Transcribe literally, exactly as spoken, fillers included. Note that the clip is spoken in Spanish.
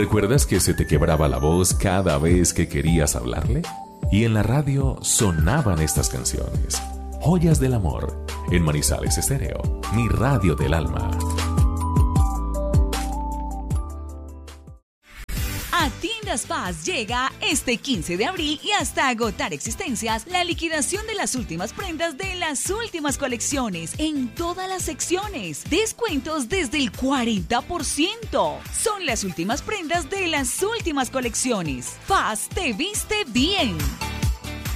¿Recuerdas que se te quebraba la voz cada vez que querías hablarle? Y en la radio sonaban estas canciones. Joyas del Amor, en Manizales Estéreo, mi radio del alma. A Tiendas Paz llega este quince de abril y hasta agotar existencias la liquidación de las últimas prendas de las últimas colecciones en todas las secciones. Descuentos desde el cuarenta por ciento. Son las últimas prendas de las últimas colecciones. Paz te viste bien.